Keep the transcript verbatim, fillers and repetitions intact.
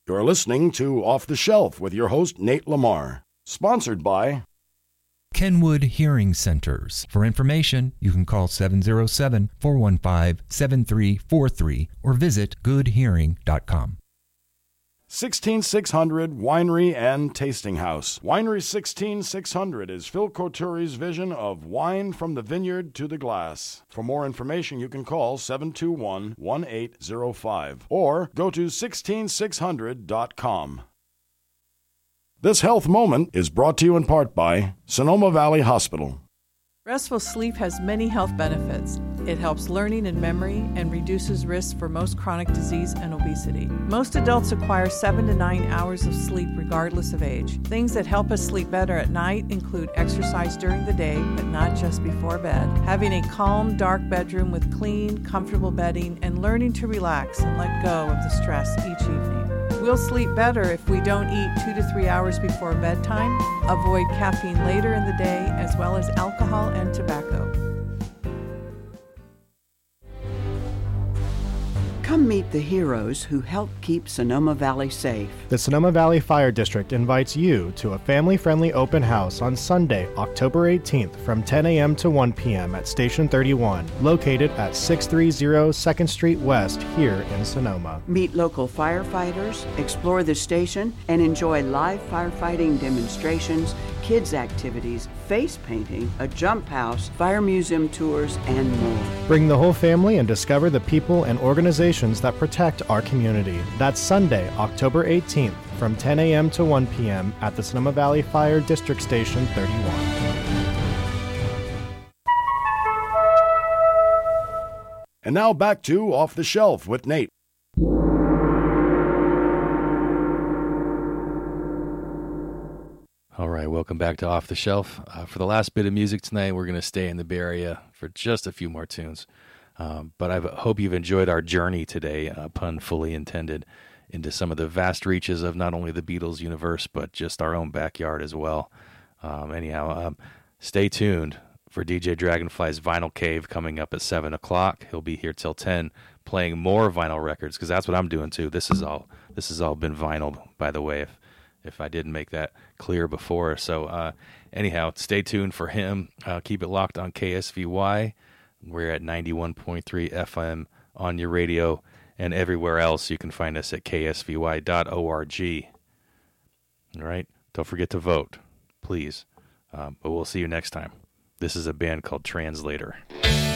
You're listening to Off the Shelf with your host, Nate Lamar. Sponsored by Kenwood Hearing Centers. For information, you can call seven oh seven, four one five, seven three four three or visit good hearing dot com. sixteen six hundred Winery and Tasting House. Winery sixteen six hundred is Phil Couturi's vision of wine from the vineyard to the glass. For more information, you can call seven two one, one eight zero five or go to sixteen six hundred dot com. This health moment is brought to you in part by Sonoma Valley Hospital. Restful sleep has many health benefits. It helps learning and memory and reduces risks for most chronic disease and obesity. Most adults acquire seven to nine hours of sleep regardless of age. Things that help us sleep better at night include exercise during the day, but not just before bed, having a calm, dark bedroom with clean, comfortable bedding, and learning to relax and let go of the stress each evening. We'll sleep better if we don't eat two to three hours before bedtime, avoid caffeine later in the day, as well as alcohol and tobacco. Come meet the heroes who help keep Sonoma Valley safe. The Sonoma Valley Fire District invites you to a family-friendly open house on Sunday, October eighteenth from ten a.m. to one p.m. at Station thirty-one, located at six thirty second Street West here in Sonoma. Meet local firefighters, explore the station, and enjoy live firefighting demonstrations, kids' activities, face painting, a jump house, fire museum tours, and more. Bring the whole family and discover the people and organizations that protect our community. That's Sunday, October eighteenth from ten a.m. to one p.m. at the Sonoma Valley Fire District Station thirty-one. And now back to Off the Shelf with Nate. All right, welcome back to Off the Shelf. Uh, for the last bit of music tonight, we're going to stay in the Bay Area for just a few more tunes. Um, but I hope you've enjoyed our journey today, uh, pun fully intended, into some of the vast reaches of not only the Beatles universe, but just our own backyard as well. Um, anyhow, um, stay tuned for D J Dragonfly's Vinyl Cave coming up at seven o'clock. He'll be here till ten playing more vinyl records, because that's what I'm doing too. This is all this has all been vinyl, by the way, if, if I didn't make that clear before. So uh, anyhow, stay tuned for him. Uh, keep it locked on K S V Y. We're at ninety-one point three F M on your radio, and everywhere else you can find us at k s v y dot org. All right? Don't forget to vote, please. Um, but we'll see you next time. This is a band called Translator.